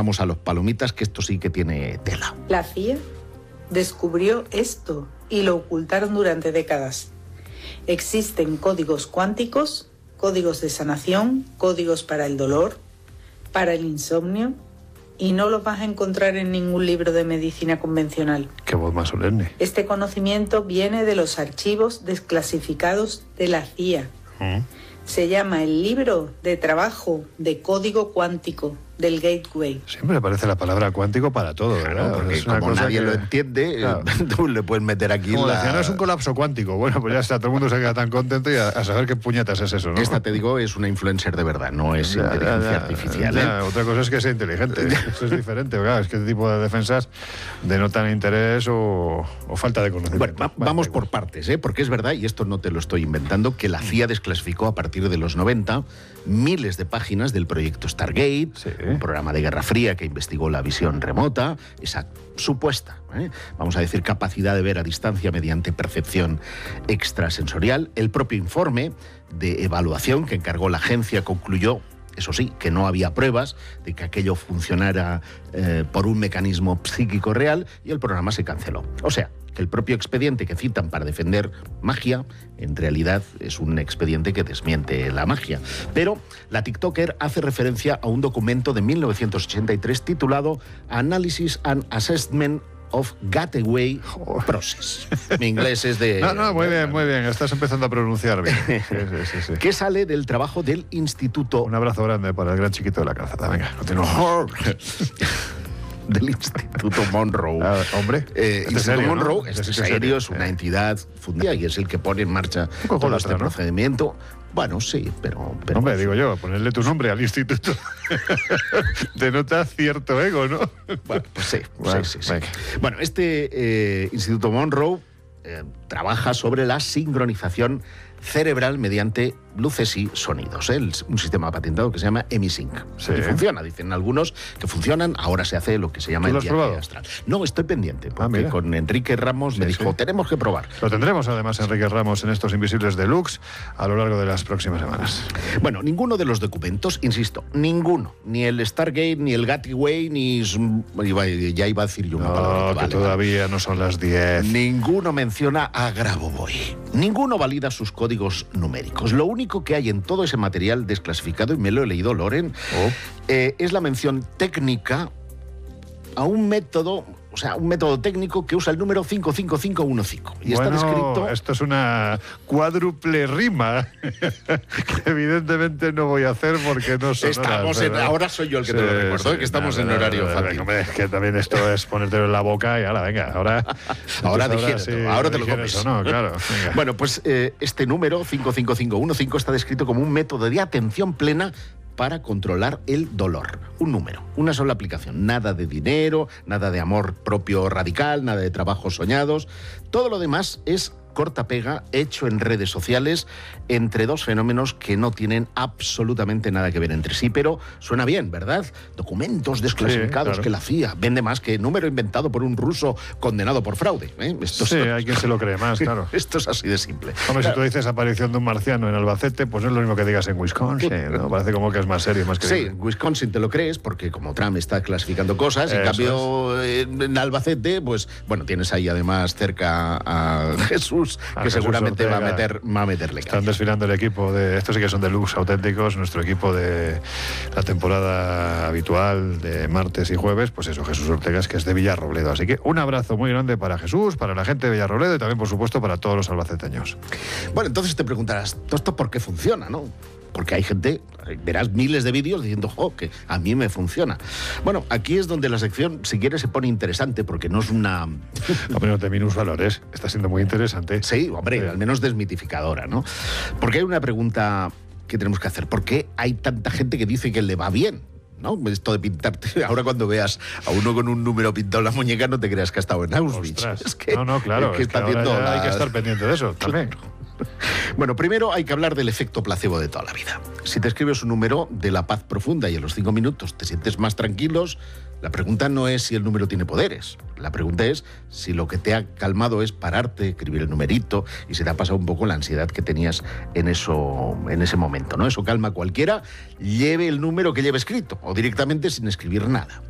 vamos a los palomitas, que esto sí que tiene tela. La CIA descubrió esto y lo ocultaron durante décadas. Existen códigos cuánticos, códigos de sanación, códigos para el dolor, para el insomnio, y no los vas a encontrar en ningún libro de medicina convencional. Qué voz más solemne. Este conocimiento viene de los archivos desclasificados de la CIA. Se llama el libro de trabajo de código cuántico del Gateway. Siempre aparece la palabra cuántico para todo, ¿verdad? Claro, porque es una como cosa nadie que lo entiende, claro, tú le puedes meter aquí como la... decía, no es un colapso cuántico. Bueno, pues ya está, todo el mundo se queda tan contento y a saber qué puñetas es eso, ¿no? Esta, te digo, es una influencer de verdad, no es inteligencia artificial. Otra cosa es que sea inteligente, eso es diferente. Claro, es que este tipo de defensas denotan interés o falta de conocimiento. Bueno, vamos por partes, porque es verdad, y esto no te lo estoy inventando, que la CIA desclasificó a partir de los 90 miles de páginas del proyecto Stargate, un programa de Guerra Fría que investigó la visión remota, esa supuesta, vamos a decir, capacidad de ver a distancia mediante percepción extrasensorial. El propio informe de evaluación que encargó la agencia concluyó, eso sí, que no había pruebas de que aquello funcionara por un mecanismo psíquico real, y el programa se canceló. O sea, que el propio expediente que citan para defender magia, en realidad es un expediente que desmiente la magia. Pero la TikToker hace referencia a un documento de 1983 titulado Analysis and Assessment of Gateway Process. Mi inglés es de... No, muy bien, estás empezando a pronunciar bien. Sí. Que sale del trabajo del Instituto... Un abrazo grande para el gran chiquito de la calzada. Venga, continúa. Del Instituto Monroe. Hombre, Instituto serio, Monroe, ¿no? es serio, es una entidad fundada y es el que pone en marcha todo este procedimiento. Bueno, sí, pero... Hombre, digo yo, ponerle tu nombre al instituto denota cierto ego, ¿no? Bueno, pues sí. Bueno, este Instituto Monroe trabaja sobre la sincronización cerebral mediante luces y sonidos. Un sistema patentado que se llama EmiSync. Sí. Que funciona, dicen algunos que funcionan. Ahora se hace lo que se llama el viaje astral. No, estoy pendiente, porque con Enrique Ramos me dijo, tenemos que probar. Lo tendremos además, Enrique Ramos, en estos Invisibles Deluxe a lo largo de las próximas semanas. Bueno, ninguno de los documentos, insisto, ninguno, ni el Stargate, ni el Gateway, ni... Ya iba a decir yo una palabra. Que todavía no son las 10. Ninguno menciona a Grabovoi. Ninguno valida sus códigos numéricos. Lo único que hay en todo ese material desclasificado, y me lo he leído, Loren, es la mención técnica a un método, o sea, un método técnico que usa el número 55515. Y está descrito... Esto es una cuádruple rima que evidentemente no voy a hacer porque no son ahora soy yo el que te lo recuerdo, que estamos en horario fácil. Es que también esto es ponértelo en la boca y ahora, venga, ahora te lo comes. No, claro, bueno, pues este número 55515 está descrito como un método de atención plena para controlar el dolor. Un número, una sola aplicación. Nada de dinero, nada de amor propio radical, nada de trabajos soñados. Todo lo demás es corta-pega, hecho en redes sociales, entre dos fenómenos que no tienen absolutamente nada que ver entre sí, pero suena bien, ¿verdad? Documentos desclasificados que la CIA vende más que número inventado por un ruso condenado por fraude. Hay quien se lo cree más, claro. Esto es así de simple. Hombre, si tú dices aparición de un marciano en Albacete, pues no es lo mismo que digas en Wisconsin, ¿no? Parece como que es más serio, más creíble. Sí, en Wisconsin te lo crees, porque como Trump está clasificando cosas, en cambio en Albacete, pues bueno, tienes ahí además cerca a Jesús, que seguramente va a meterle. Están desfilando el equipo de... Estos sí que son deluxe auténticos, nuestro equipo de la temporada habitual de martes y jueves, pues eso, Jesús Ortegas, que es de Villarrobledo. Así que un abrazo muy grande para Jesús, para la gente de Villarrobledo y también, por supuesto, para todos los albaceteños. Bueno, entonces te preguntarás, ¿todo esto por qué funciona, no? Porque hay gente, verás miles de vídeos diciendo, que a mí me funciona. Bueno, aquí es donde la sección, si quieres, se pone interesante, porque no es una... Hombre, no te minusvalores, está siendo muy interesante. Sí, hombre, al menos desmitificadora, ¿no? Porque hay una pregunta que tenemos que hacer. ¿Por qué hay tanta gente que dice que le va bien? ¿No? Esto de pintarte, ahora cuando veas a uno con un número pintado en la muñeca, no te creas que ha estado en Auschwitz. Es que, claro, es que hay que estar pendiente de eso también. Bueno, primero hay que hablar del efecto placebo de toda la vida. Si te escribes un número de la paz profunda y en los 5 minutos te sientes más tranquilos, la pregunta no es si el número tiene poderes. La pregunta es si lo que te ha calmado es pararte, escribir el numerito, y se te ha pasado un poco la ansiedad que tenías en ese momento, ¿no? Eso calma a cualquiera, lleve el número que lleve escrito o directamente sin escribir nada.